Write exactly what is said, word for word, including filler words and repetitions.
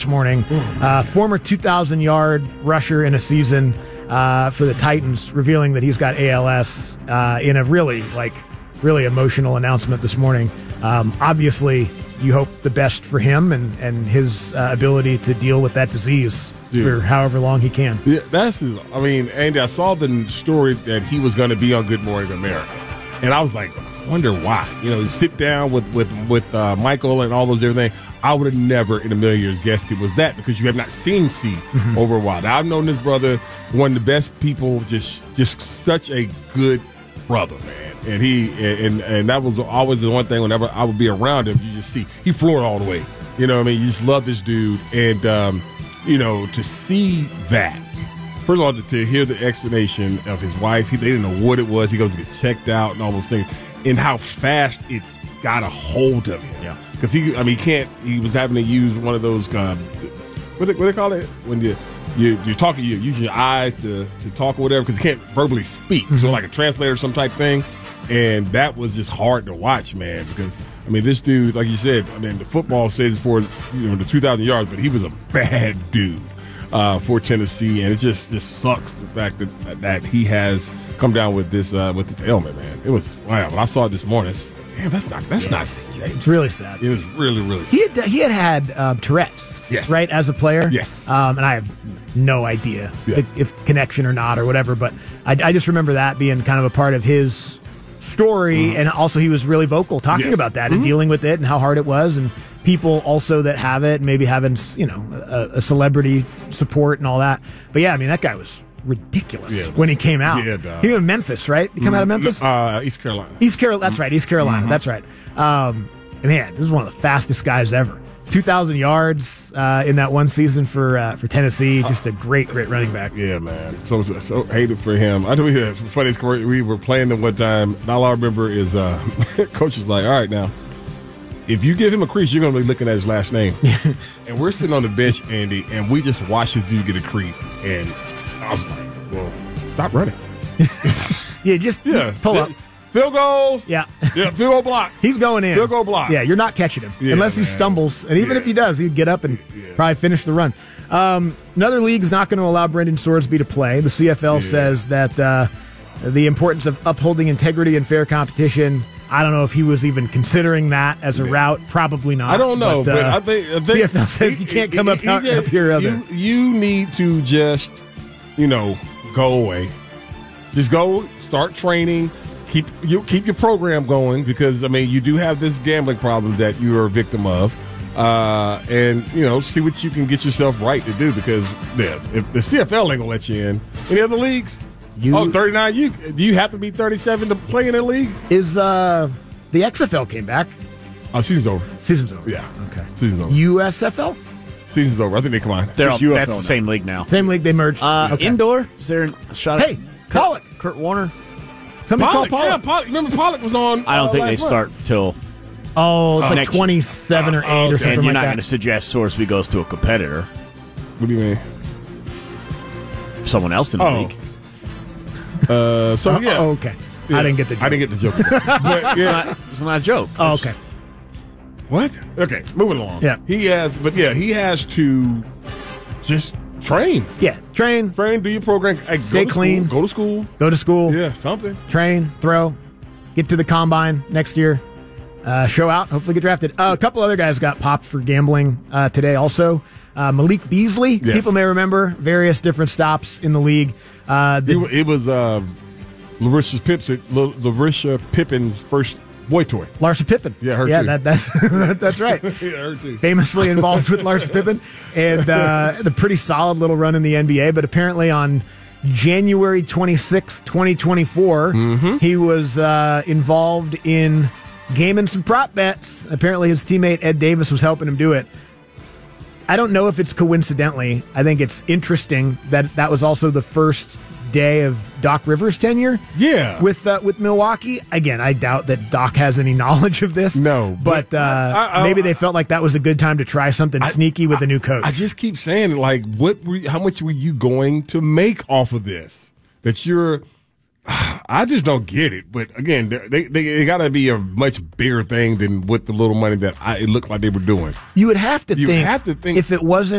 morning. Uh, former two thousand yard rusher in a season uh, for the Titans, revealing that he's got A L S uh, in a really, like, really emotional announcement this morning. Um, obviously, you hope the best for him and, and his uh, ability to deal with that disease Dude. for however long he can. Yeah, that's his, I mean, Andy, I saw the story that he was going to be on Good Morning America, and I was like, I wonder why. You know, sit down with with with uh, Michael and all those different things. I would have never in a million years guessed it was that, because you have not seen C mm-hmm. over a while. Now, I've known this brother, one of the best people, just just such a good brother, man. And he and and that was always the one thing. Whenever I would be around him, you just see he floored all the way. You know what I mean? You just love this dude, and um, you know, to see that. First of all, to, to hear the explanation of his wife, he, they didn't know what it was. He goes and gets checked out and all those things, and how fast it's got a hold of him. Yeah, because he, I mean, he can't. He was having to use one of those. Uh, what, do, what do they call it when you you you're talking? You use your eyes to to talk or whatever, because he can't verbally speak. Mm-hmm. So like a translator, some type thing. And that was just hard to watch, man, because, I mean, this dude, like you said, I mean, the football says for, you know, the two thousand yards, but he was a bad dude uh, for Tennessee. And it just, just sucks the fact that that he has come down with this uh, with this ailment, man. It was, wow, when I saw it this morning, it's, damn, that's not, that's yeah. not C J. It's really sad. It was really, really sad. He had, he had had um, Tourette's, yes. right, as a player? Yes. Um, and I have no idea yeah. if, if connection or not or whatever, but I, I just remember that being kind of a part of his story, mm-hmm. and also he was really vocal talking yes. about that mm-hmm. and dealing with it and how hard it was, and people also that have it, maybe having, you know, a, a celebrity support and all that. But yeah, I mean, that guy was ridiculous yeah, when he came out. Yeah, dog. He was in Memphis, right? He come mm-hmm. out of Memphis? Uh, East Carolina. East Carolina. That's right. East Carolina. Mm-hmm. That's right. Um, man, this is one of the fastest guys ever. two thousand yards uh, in that one season for uh, for Tennessee. Just a great, great running back. Yeah, man. So so, so hated for him. I know we had funny story. We were playing them one time. And all I remember is uh, coach was like, "All right, now, if you give him a crease, you're going to be looking at his last name." And we're sitting on the bench, Andy, and we just watched this dude get a crease. And I was like, "Well, stop running." yeah, just yeah, pull up. Field goal. Yeah. Yeah, field goal block. He's going in. Field goal block. Yeah, you're not catching him. Yeah, unless man. he stumbles. And even yeah. if he does, he'd get up and yeah. probably finish the run. Um, another league is not going to allow Brendan Sorsby to play. The C F L yeah. says that uh, the importance of upholding integrity and fair competition, I don't know if he was even considering that as a yeah. route. Probably not. I don't know, but, but uh, I, think, I think C F L says you can't come he, up, he out, just, up here. Other. You, you need to just, you know, go away. Just go start training. Keep you keep your program going, because I mean you do have this gambling problem that you are a victim of, uh, and you know see what you can get yourself right to do, because yeah, if the C F L ain't gonna let you in. Any other leagues? You, oh, thirty-nine. You do you have to be thirty-seven to play in a league? Is uh, the X F L came back? Oh, season's over. Season's over. Yeah. Okay. Season's over. U S F L? Season's over. I think they come on. They're all, that's the same league now. Same league. They merged. Uh, okay. Indoor? Is there a shot? Hey, Kurt, Pollock. Kurt Warner. Somebody Pollock, call Pollock. yeah, Pollock. Remember Pollock was on. I don't uh, think they month. start till. Oh, it's uh, like next twenty-seven uh, or eight oh, okay. or something And you're like not that. going to suggest Sorsby goes to a competitor. What do you mean? Someone else in the Oh. league. Uh, so oh, yeah. oh, okay. Yeah. I didn't get the joke. I didn't get the joke. But, yeah. It's, not, it's not a joke. Oh, okay. What? Okay, moving along. Yeah. He has, but yeah, he has to just train. Yeah, train, Train, do your program. Hey, go Stay to clean. School, go to school. go to school, Yeah, something. train, throw, get to the combine next year, uh, show out, hopefully get drafted. Uh, a couple other guys got popped for gambling uh, today also. Uh, Malik Beasley, Yes. people may remember, various different stops in the league. Uh, the, It, it was uh, Larissa Pippen, Larissa Pippen's first boy toy. Larsa Pippen. Yeah, her yeah, too. That, that's that's right. Yeah, her too. Famously involved with Larsa Pippen, and uh, the pretty solid little run in the N B A. But apparently on January twenty-sixth, twenty twenty-four, Mm-hmm. he was uh, involved in gaming some prop bets. Apparently his teammate Ed Davis was helping him do it. I don't know if it's coincidentally. I think it's interesting that that was also the first day of Doc Rivers' tenure. Yeah. With uh, with Milwaukee. Again, I doubt that Doc has any knowledge of this. No, but, but uh, I, I, maybe they felt like that was a good time to try something I, sneaky with I, a new coach. I just keep saying, like, what? Were, how much were you going to make off of this? That you're. I just don't get it. But again, they they, they got to be a much bigger thing than with the little money that I, it looked like they were doing. You would have to You think. have to think if it wasn't.